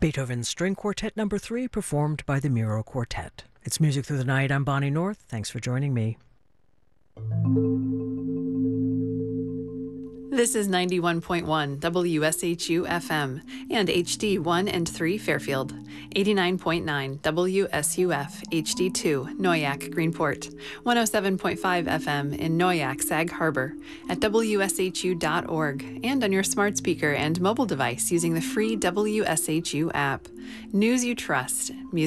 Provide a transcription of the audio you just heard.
Beethoven's String Quartet No. 3, performed by the Miro Quartet. It's Music Through the Night. I'm Bonnie North. Thanks for joining me. This is 91.1 WSHU FM and HD 1 and 3 Fairfield, 89.9 WSUF HD 2 Noyac Greenport, 107.5 FM in Noyac Sag Harbor, at WSHU.org, and on your smart speaker and mobile device using the free WSHU app. News you trust. Music